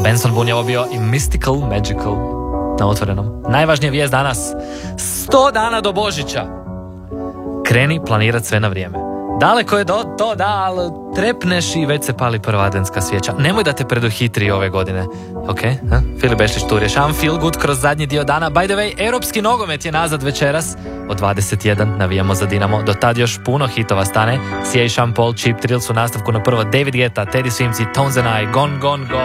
Benson Boone je ovo bio i Mystical Magical na Otvorenom. Najvažnija vijest danas. 100 dana do Božića. Kreni planirat sve na vrijeme. Daleko je do to da, ali trepneš i već se pali prva adventska svijeća. Nemoj da te preduhitri ove godine. Ok, Filip Bešlić tu rješavam feel good kroz zadnji dio dana. By the way, europski nogomet je nazad večeras. Od 21 navijamo za Dinamo. Do tad još puno hitova stane. Sia i Sean Paul, Cheap Thrills u nastavku na prvo. David Guetta, Teddy Swims i Tones and I, Gone, Gone, Gone.